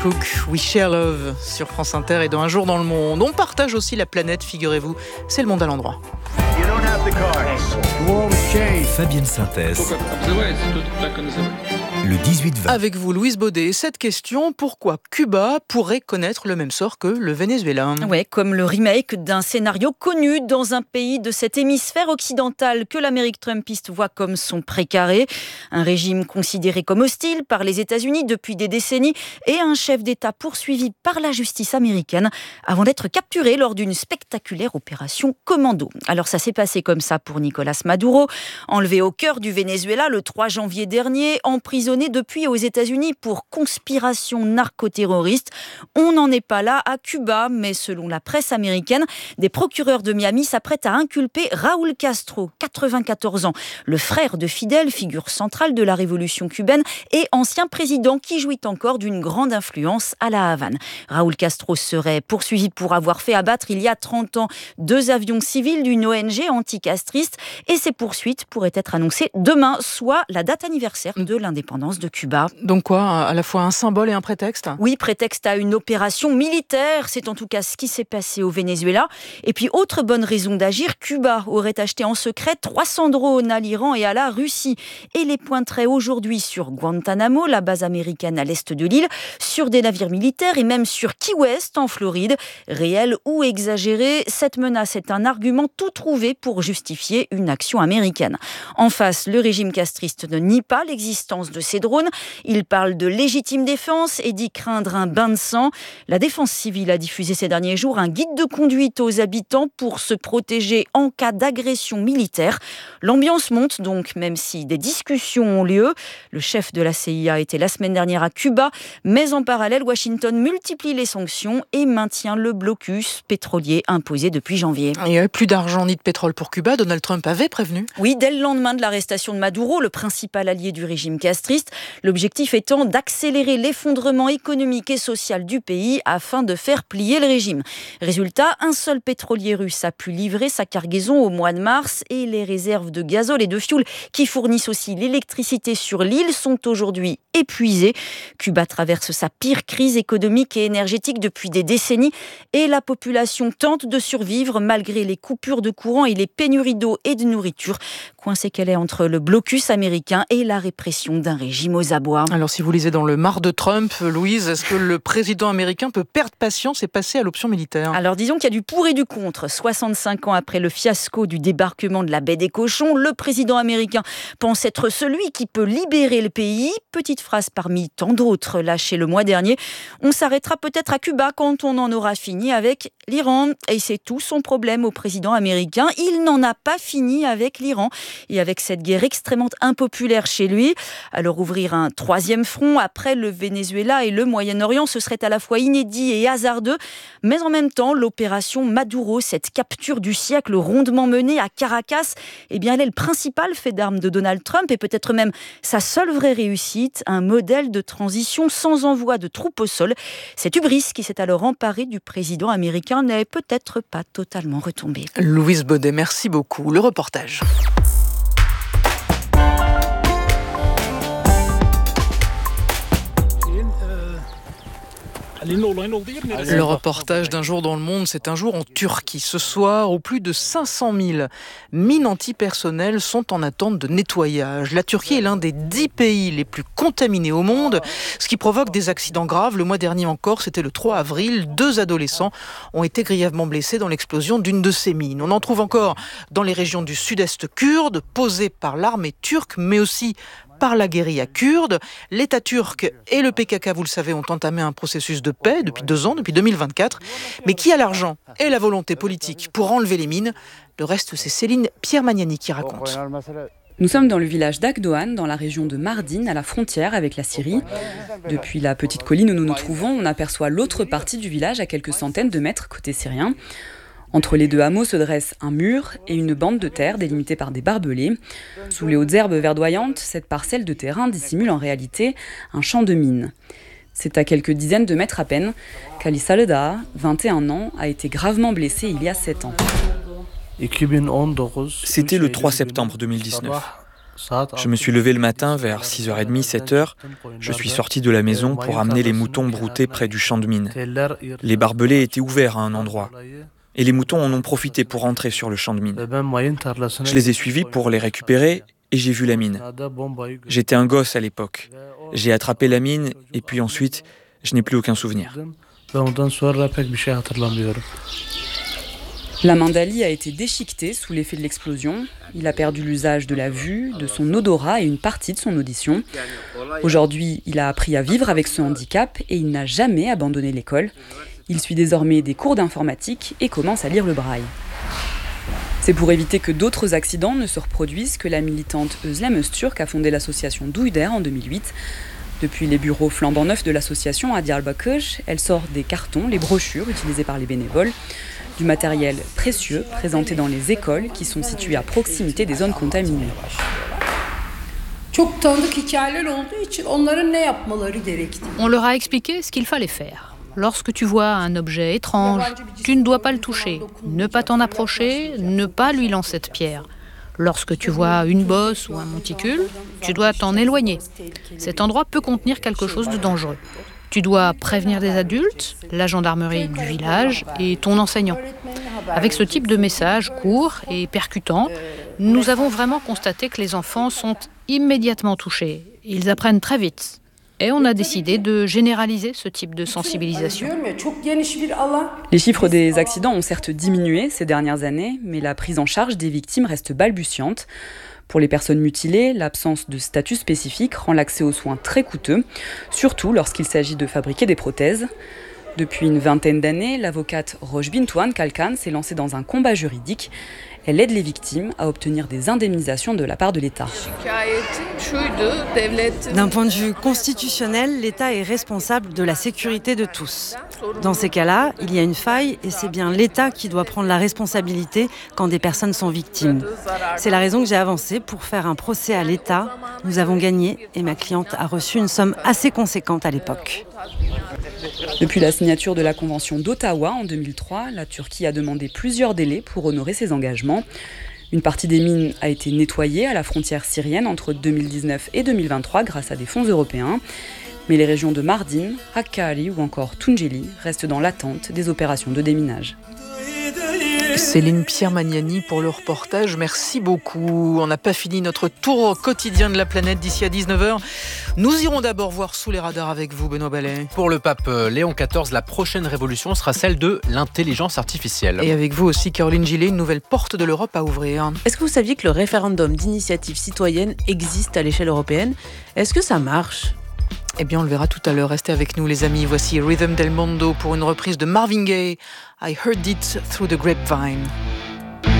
Cook, We Share Love sur France Inter et dans Un jour dans le monde. On partage aussi la planète, figurez-vous. C'est le monde à l'endroit. Fabienne Synthèse. Le 18-20. Avec vous, Louise Baudet. Cette question, pourquoi Cuba pourrait connaître le même sort que le Venezuela ? Ouais, comme le remake d'un scénario connu dans un pays de cet hémisphère occidental que l'Amérique trumpiste voit comme son précaré. Un régime considéré comme hostile par les États-Unis depuis des décennies et un chef d'État poursuivi par la justice américaine avant d'être capturé lors d'une spectaculaire opération commando. Alors ça s'est passé comme ça pour Nicolás Maduro, enlevé au cœur du Venezuela le 3 janvier dernier, emprisonné depuis aux États-Unis pour conspiration narcoterroriste. On n'en est pas là à Cuba, mais selon la presse américaine, des procureurs de Miami s'apprêtent à inculper Raúl Castro, 94 ans, le frère de Fidel, figure centrale de la révolution cubaine et ancien président qui jouit encore d'une grande influence à la Havane. Raúl Castro serait poursuivi pour avoir fait abattre il y a 30 ans 2 avions civils d'une ONG anticastriste et ces poursuites pourraient être annoncées demain, soit la date anniversaire de l'indépendance de Cuba. Donc quoi, à la fois un symbole et un prétexte ? Oui, prétexte à une opération militaire. C'est en tout cas ce qui s'est passé au Venezuela. Et puis, autre bonne raison d'agir, Cuba aurait acheté en secret 300 drones à l'Iran et à la Russie et les pointerait aujourd'hui sur Guantanamo, la base américaine à l'est de l'île, sur des navires militaires et même sur Key West en Floride. Réel ou exagéré, cette menace est un argument tout trouvé pour justifier une action américaine. En face, le régime castriste ne nie pas l'existence de ces drones. Il parle de légitime défense et dit craindre un bain de sang. La défense civile a diffusé ces derniers jours un guide de conduite aux habitants pour se protéger en cas d'agression militaire. L'ambiance monte donc, même si des discussions ont lieu. Le chef de la CIA était la semaine dernière à Cuba, mais en parallèle, Washington multiplie les sanctions et maintient le blocus pétrolier imposé depuis janvier. Il n'y avait plus d'argent ni de pétrole pour Cuba, Donald Trump avait prévenu. Oui, dès le lendemain de l'arrestation de Maduro, le principal allié du régime castriste, l'objectif étant d'accélérer l'effondrement économique et social du pays afin de faire plier le régime. Résultat, un seul pétrolier russe a pu livrer sa cargaison au mois de mars et les réserves de gazole et de fioul qui fournissent aussi l'électricité sur l'île sont aujourd'hui épuisées. Cuba traverse sa pire crise économique et énergétique depuis des décennies et la population tente de survivre malgré les coupures de courant et les pénuries d'eau et de nourriture. Coincée qu'elle est entre le blocus américain et la répression d'un régime aux abois. Alors si vous lisez dans le Marc de Trump, Louise, est-ce que le président américain peut perdre patience et passer à l'option militaire ? Alors disons qu'il y a du pour et du contre. 65 ans après le fiasco du débarquement de la baie des Cochons, le président américain pense être celui qui peut libérer le pays. Petite phrase parmi tant d'autres lâchées le mois dernier. On s'arrêtera peut-être à Cuba quand on en aura fini avec l'Iran. Et c'est tout son problème au président américain. Il n'en a pas fini avec l'Iran et avec cette guerre extrêmement impopulaire chez lui. Alors ouvrir un troisième front après le Venezuela et le Moyen-Orient, ce serait à la fois inédit et hasardeux. Mais en même temps, l'opération Maduro, cette capture du siècle rondement menée à Caracas, eh bien, elle est le principal fait d'armes de Donald Trump et peut-être même sa seule vraie réussite, un modèle de transition sans envoi de troupes au sol. Cette hubris qui s'est alors emparée du président américain n'est peut-être pas totalement retombée. Louise Baudet, merci beaucoup. Le reportage. Le reportage d'Un jour dans le monde, c'est un jour en Turquie. Ce soir, où plus de 500 000 mines antipersonnelles sont en attente de nettoyage. La Turquie est l'un des 10 pays les plus contaminés au monde, ce qui provoque des accidents graves. Le mois dernier encore, c'était le 3 avril, 2 adolescents ont été grièvement blessés dans l'explosion d'une de ces mines. On en trouve encore dans les régions du sud-est kurde, posées par l'armée turque, mais aussi par la guérilla kurde. L'État turc et le PKK, vous le savez, ont entamé un processus de paix depuis 2 ans, depuis 2024. Mais qui a l'argent et la volonté politique pour enlever les mines ? Le reste, c'est Céline Pierre-Magnani qui raconte. Nous sommes dans le village d'Akdoğan, dans la région de Mardin, à la frontière avec la Syrie. Depuis la petite colline où nous nous trouvons, on aperçoit l'autre partie du village à quelques centaines de mètres côté syrien. Entre les deux hameaux se dresse un mur et une bande de terre délimitée par des barbelés. Sous les hautes herbes verdoyantes, cette parcelle de terrain dissimule en réalité un champ de mines. C'est à quelques dizaines de mètres à peine qu'Ali Saleda, 21 ans, a été gravement blessé il y a 7 ans. C'était le 3 septembre 2019. Je me suis levé le matin vers 6h30, 7h. Je suis sorti de la maison pour amener les moutons broutés près du champ de mine. Les barbelés étaient ouverts à un endroit. Et les moutons en ont profité pour entrer sur le champ de mine. Je les ai suivis pour les récupérer et j'ai vu la mine. J'étais un gosse à l'époque. J'ai attrapé la mine et puis ensuite, je n'ai plus aucun souvenir. La main d'Ali a été déchiquetée sous l'effet de l'explosion. Il a perdu l'usage de la vue, de son odorat et une partie de son audition. Aujourd'hui, il a appris à vivre avec ce handicap et il n'a jamais abandonné l'école. Il suit désormais des cours d'informatique et commence à lire le braille. C'est pour éviter que d'autres accidents ne se reproduisent que la militante Özlem Öztürk a fondé l'association Douider en 2008. Depuis les bureaux flambant neufs de l'association à Diyarbakır, elle sort des cartons, les brochures utilisées par les bénévoles, du matériel précieux présenté dans les écoles qui sont situées à proximité des zones contaminées. On leur a expliqué ce qu'il fallait faire. Lorsque tu vois un objet étrange, tu ne dois pas le toucher, ne pas t'en approcher, ne pas lui lancer de pierre. Lorsque tu vois une bosse ou un monticule, tu dois t'en éloigner. Cet endroit peut contenir quelque chose de dangereux. Tu dois prévenir des adultes, la gendarmerie du village et ton enseignant. Avec ce type de message court et percutant, nous avons vraiment constaté que les enfants sont immédiatement touchés. Ils apprennent très vite. Et on a décidé de généraliser ce type de sensibilisation. Les chiffres des accidents ont certes diminué ces dernières années, mais la prise en charge des victimes reste balbutiante. Pour les personnes mutilées, l'absence de statut spécifique rend l'accès aux soins très coûteux, surtout lorsqu'il s'agit de fabriquer des prothèses. Depuis une vingtaine d'années, l'avocate Rojbin Tuan Kalkan s'est lancée dans un combat juridique. Elle aide les victimes à obtenir des indemnisations de la part de l'État. D'un point de vue constitutionnel, l'État est responsable de la sécurité de tous. Dans ces cas-là, il y a une faille et c'est bien l'État qui doit prendre la responsabilité quand des personnes sont victimes. C'est la raison que j'ai avancé pour faire un procès à l'État. Nous avons gagné et ma cliente a reçu une somme assez conséquente à l'époque. Depuis la signature de la Convention d'Ottawa en 2003, la Turquie a demandé plusieurs délais pour honorer ses engagements. Une partie des mines a été nettoyée à la frontière syrienne entre 2019 et 2023 grâce à des fonds européens. Mais les régions de Mardin, Hakkari ou encore Tunceli restent dans l'attente des opérations de déminage. Céline Pierre-Magnani pour le reportage, merci beaucoup. On n'a pas fini notre tour quotidien de la planète d'ici à 19h. Nous irons d'abord voir sous les radars avec vous, Benoît Ballet. Pour le pape Léon XIV, la prochaine révolution sera celle de l'intelligence artificielle. Et avec vous aussi, Caroline Gillet, une nouvelle porte de l'Europe à ouvrir. Est-ce que vous saviez que le référendum d'initiative citoyenne existe à l'échelle européenne ? Est-ce que ça marche ? Eh bien, on le verra tout à l'heure. Restez avec nous, les amis. Voici Rhythm del Mondo pour une reprise de Marvin Gaye. I heard it through the grapevine.